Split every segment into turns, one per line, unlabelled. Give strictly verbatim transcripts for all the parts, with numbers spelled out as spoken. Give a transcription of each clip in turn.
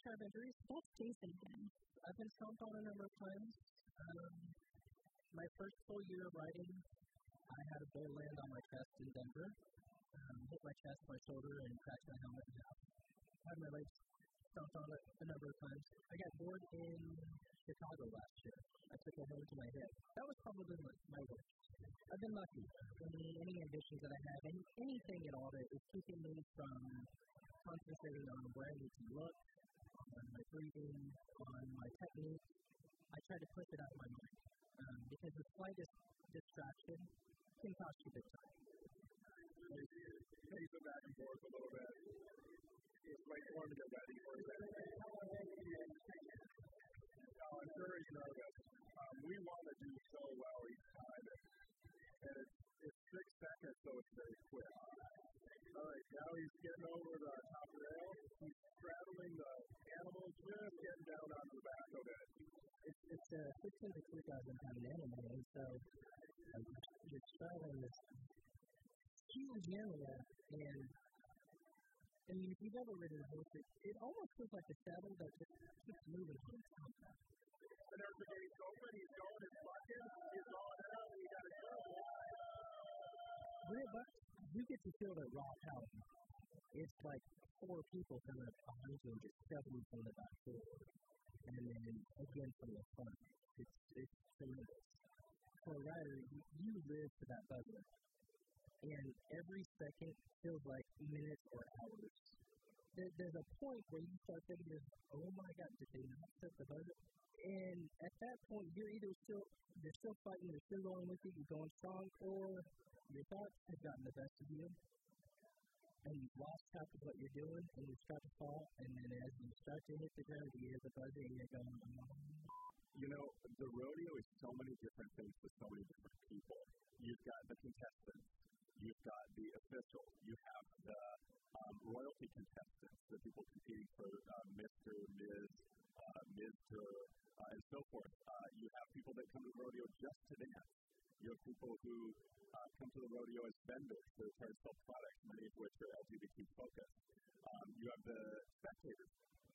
have injuries.
That's Jason again.
I've been stomped on a number of times. Um, my first full year of riding, I had a bull land on my chest in Denver. Um, hit my chest, my shoulder, and cracked my helmet in half. Had my legs stomped on it a number of times. I got bored in Chicago last year. I took a home to my head. That was probably my, my worst. I've been lucky. Any, any ambitions that I have, any, anything at all that is keeping me from concentrating on where I need to look, on my breathing, on my technique, I try to push it out of my mind. Um, because the slightest distraction can cost you big time.
Pace it back and forth a little bit. Just wait for him to get ready for that. Oh, I'm sure he's nervous. Um, we want to do so well each time, and, and it's, it's six seconds, so it's very quick. All right, now he's getting over the top rail. He's straddling the animal, just getting down onto the back of it.
It's, it's a fifteen to two thousand pound animal, and so um, you're straddling this huge animal, and I mean, if you've ever ridden a horse, it, it almost feels like a saddle that just keeps moving all the time.
And there's the gates open, he's going, his bucket, he's going out, he got a go.
When it bucks, you get to feel the raw power. It's like four people coming up behind you and just shoving you from the back forward. And then again from the front. It's, it's tremendous. For a rider, you, you live for that buzzer. And every second feels like minutes or hours. There, there's a point where you start thinking, oh my God, did they not set the buzzer? And at that point, you're either still, you're still fighting, you're still going with it, you're going strong, or your thoughts have gotten the best of you, and you've lost track of what you're doing, and you start to fall, and then as you start to hit the ground, you hear the buzzer, and you're going, oh.
You know, the rodeo is so many different things to so many different people. You've got the contestants. You've got the officials. You have the um, royalty contestants, the people competing for uh, Mister, Miz, uh, Mister, uh, and so forth. Uh, you have people that come to the rodeo just to dance. You have people who uh, come to the rodeo as vendors to try to sell products, many of which are L G B T focused. Um, you have the spectators.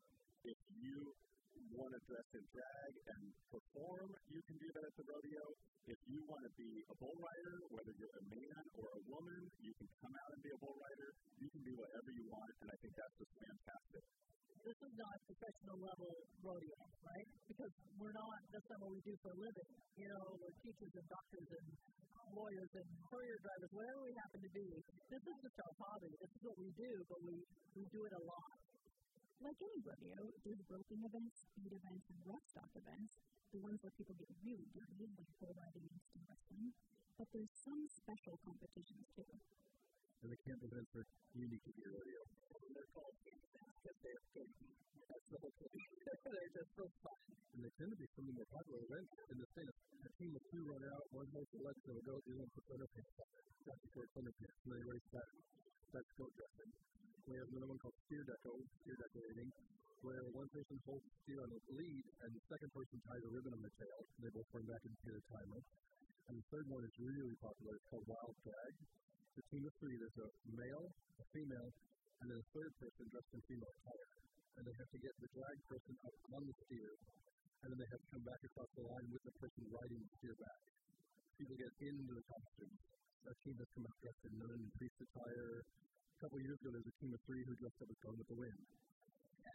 If you want to dress in drag and perform, you can do that at the rodeo. If you want to be a bull rider, whether you're a man or a woman, you can come out and be a bull rider. You can do whatever you want, and I think that's just fantastic.
This is not professional level rodeo, right? Because we're not, that's not what we do for a living. You know, we're teachers and doctors and lawyers and courier drivers, whatever we happen to be. This is just our hobby. This is what we do, but we, we do it a lot.
Like any rodeo, there's roping events, speed events, and rough stock events, the ones where people get really dirty, like bull riding and steam wrestling. But there's some special competitions too.
And the camp events are unique to your rodeo. They're called camp events because they're good. That's the whole point. They're just so fun. And they tend to be some of the more popular events in the state. A team of two run out, one holds the legs of a goat, the other one puts underpants on it. That's for underpants. And they race that. That's goat dressing. We have another one called steer deco, steer decorating, where one person holds the steer on the lead, and the second person ties a ribbon on the tail. They both run back into the timer. And the third one is really popular. It's called wild drag. It's a team of three. There's a male, a female, and then a third person dressed in female attire. And they have to get the drag person up on the steer, and then they have to come back across the line with the person riding the steer back. People get into the costumes. A team has come out dressed in nun and priest attire. A couple of years ago, there was a team of three who dressed up as Gone with the Wind.